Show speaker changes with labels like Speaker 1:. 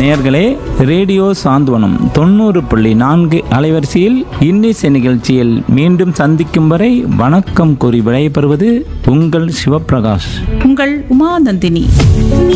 Speaker 1: நேயர்களே, ரேடியோ சாந்தவனம் 90.4 அலைவரிசையில் இன்னிசை நிகழ்ச்சியில் மீண்டும் சந்திக்கும் வரை வணக்கம் கூறி விடைபெறுவது உங்கள் சிவப்பிரகாஷ்.
Speaker 2: உங்கள் உமாநந்தினி.